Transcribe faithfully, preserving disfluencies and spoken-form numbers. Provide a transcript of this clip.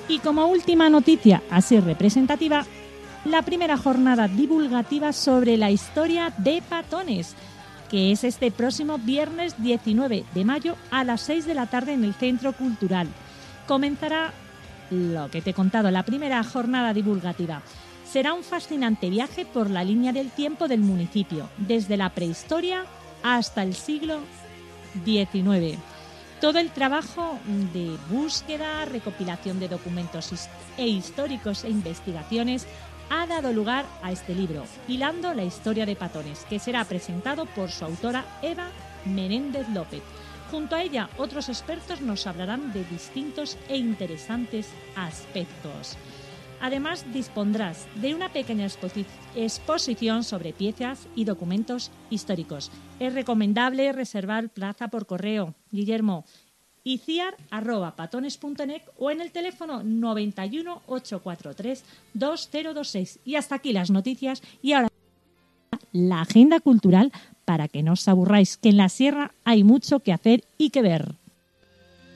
Y como última noticia, así representativa, la primera jornada divulgativa sobre la historia de Patones, que es este próximo viernes diecinueve de mayo a las seis de la tarde en el Centro Cultural. Comenzará lo que te he contado, la primera jornada divulgativa. Será un fascinante viaje por la línea del tiempo del municipio, desde la prehistoria hasta el siglo diecinueve. Todo el trabajo de búsqueda, recopilación de documentos e históricos e investigaciones ha dado lugar a este libro, Hilando la historia de Patones, que será presentado por su autora Eva Menéndez López. Junto a ella, otros expertos nos hablarán de distintos e interesantes aspectos. Además, dispondrás de una pequeña exposi- exposición sobre piezas y documentos históricos. Es recomendable reservar plaza por correo, Guillermo, iciar arroba patones punto net o en el teléfono noventa y uno, ochocientos cuarenta y tres, dos mil veintiséis. Y hasta aquí las noticias y ahora la agenda cultural para que no os aburráis, que en la sierra hay mucho que hacer y que ver.